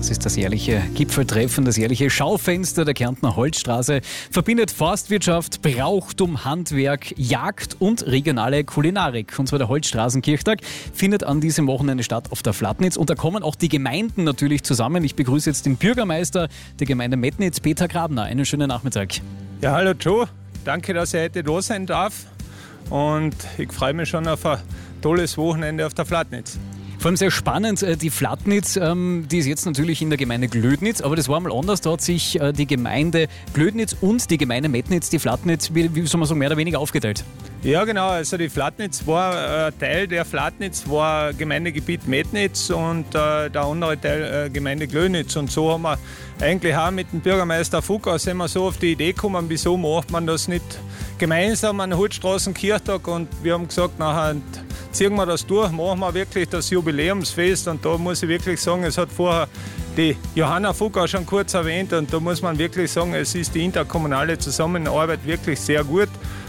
Das ist das jährliche Gipfeltreffen, das jährliche Schaufenster der Kärntner Holzstraße. Verbindet Forstwirtschaft, Brauchtum, Handwerk, Jagd und regionale Kulinarik. Und zwar der Holzstraßenkirchtag findet an diesem Wochenende statt auf der Flatnitz. Und da kommen auch die Gemeinden natürlich zusammen. Ich begrüße jetzt den Bürgermeister der Gemeinde Metnitz, Peter Grabner. Einen schönen Nachmittag. Ja, hallo Joe. Danke, dass ich heute da sein darf. Und ich freue mich schon auf ein tolles Wochenende auf der Flatnitz. Vor allem sehr spannend, die Flatnitz, die ist jetzt natürlich in der Gemeinde Glödnitz, aber das war mal anders, da hat sich die Gemeinde Glödnitz und die Gemeinde Metnitz, die Flatnitz, wie soll man sagen, mehr oder weniger aufgeteilt. Ja genau, also die Flatnitz war Teil der Flatnitz, war Gemeindegebiet Metnitz und der andere Teil Gemeinde Glödnitz. Und so haben wir eigentlich auch mit dem Bürgermeister Fugger sind wir so auf die Idee gekommen, wieso macht man das nicht gemeinsam an Holzstraßenkirchtag, und wir haben gesagt, nachher ziehen wir das durch, machen wir wirklich das Jubiläumsfest. Und da muss ich wirklich sagen, es hat vorher die Johanna Fugger schon kurz erwähnt, und da muss man wirklich sagen, es ist die interkommunale Zusammenarbeit wirklich sehr gut.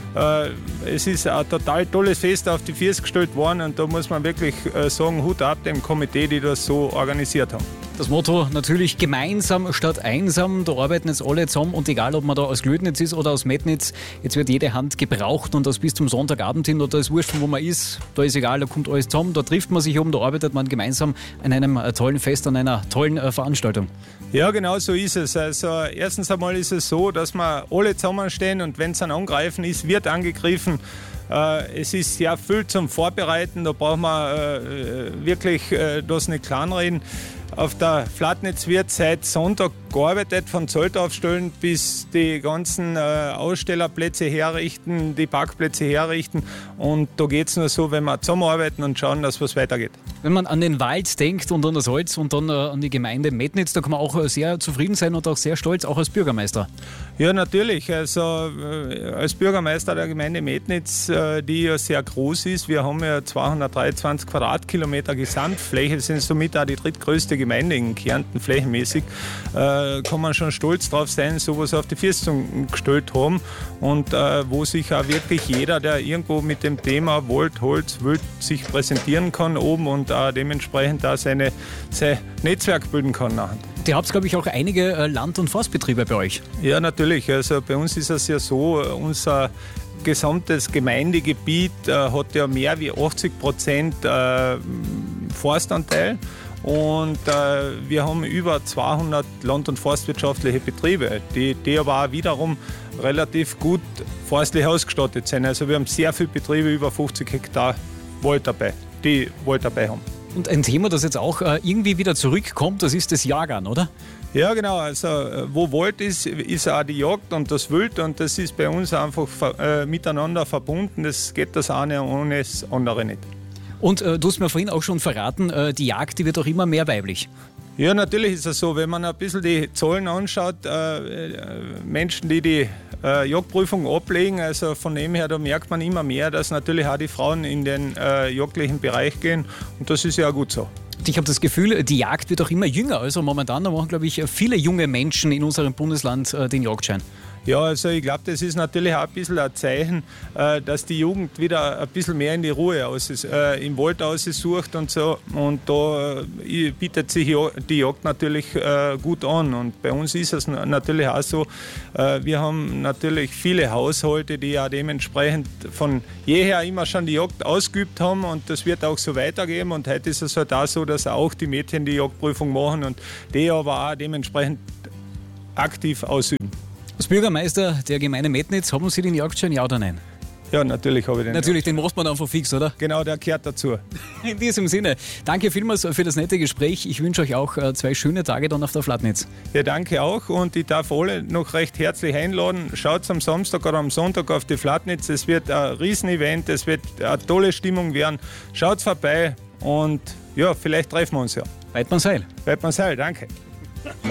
Es ist ein total tolles Fest auf die Füße gestellt worden, und da muss man wirklich sagen, Hut ab dem Komitee, die das so organisiert haben. Das Motto natürlich gemeinsam statt einsam, da arbeiten jetzt alle zusammen, und egal ob man da aus Glödnitz ist oder aus Metnitz, jetzt wird jede Hand gebraucht, und das bis zum Sonntagabend hin, und da ist wurscht, wo man ist, da ist egal, da kommt alles zusammen, da trifft man sich da arbeitet man gemeinsam an einem tollen Fest, an einer tollen Veranstaltung. Ja, genau so ist es. Also erstens einmal ist es so, dass wir alle zusammenstehen, und wenn es ein Angreifen ist, wird angegriffen. Es ist sehr viel zum Vorbereiten, da brauchen wir wirklich das nicht kleinreden. Auf der Flatnitz wird seit Sonntag gearbeitet, von Zeltaufstellen bis die ganzen Ausstellerplätze herrichten, die Parkplätze herrichten. Und da geht es nur so, wenn wir zusammenarbeiten und schauen, dass was weitergeht. Wenn man an den Wald denkt und an das Holz und dann an die Gemeinde Metnitz, da kann man auch sehr zufrieden sein und auch sehr stolz, auch als Bürgermeister. Ja, natürlich. Also als Bürgermeister der Gemeinde Metnitz, die ja sehr groß ist, wir haben ja 223 Quadratkilometer Gesamtfläche, sind somit auch die drittgrößte Gemeinde in Kärnten flächenmäßig, kann man schon stolz drauf sein, sowas auf die Füße gestellt haben, und wo sich auch wirklich jeder, der irgendwo mit dem Thema Wald, Holz, Wild sich präsentieren kann oben und dementsprechend auch sein Netzwerk bilden kann nachher. Ihr habt, glaube ich, auch einige Land- und Forstbetriebe bei euch. Ja, natürlich. Also bei uns ist es ja so, unser gesamtes Gemeindegebiet hat ja mehr wie 80% Forstanteil. Und wir haben über 200 land- und forstwirtschaftliche Betriebe, die aber auch wiederum relativ gut forstlich ausgestattet sind. Also wir haben sehr viele Betriebe, über 50 Hektar Wald dabei, die Wald dabei haben. Und ein Thema, das jetzt auch irgendwie wieder zurückkommt, das ist das Jagern, oder? Ja, genau. Also wo Wald ist, ist auch die Jagd und das Wild, und das ist bei uns einfach miteinander verbunden. Das geht das eine ohne das andere nicht. Und du hast mir vorhin auch schon verraten, die Jagd, die wird auch immer mehr weiblich. Ja, natürlich ist es so. Wenn man ein bisschen die Zahlen anschaut, Menschen, die Jagdprüfung ablegen, also von dem her, da merkt man immer mehr, dass natürlich auch die Frauen in den jagdlichen Bereich gehen, und das ist ja auch gut so. Ich habe das Gefühl, die Jagd wird auch immer jünger. Also momentan, da machen, glaube ich, viele junge Menschen in unserem Bundesland den Jagdschein. Ja, also ich glaube, das ist natürlich auch ein bisschen ein Zeichen, dass die Jugend wieder ein bisschen mehr in die Ruhe im Wald aussucht und so. Und da bietet sich die Jagd natürlich gut an. Und bei uns ist es natürlich auch so, wir haben natürlich viele Haushalte, die ja dementsprechend von jeher immer schon die Jagd ausgeübt haben, und das wird auch so weitergehen. Und heute ist es halt auch so, dass auch die Mädchen die Jagdprüfung machen und die aber auch dementsprechend aktiv ausüben. Als Bürgermeister der Gemeinde Metnitz, haben Sie den Jagdschein, ja oder nein? Ja, natürlich habe ich den. Natürlich, den macht man einfach fix, oder? Genau, der gehört dazu. In diesem Sinne, danke vielmals für das nette Gespräch. Ich wünsche euch auch 2 schöne Tage dann auf der Flatnitz. Ja, danke auch, und ich darf alle noch recht herzlich einladen. Schaut am Samstag oder am Sonntag auf die Flatnitz. Es wird ein Riesenevent, es wird eine tolle Stimmung werden. Schaut vorbei, und ja, vielleicht treffen wir uns ja. Weidmann Seil. Weidmann Seil, danke.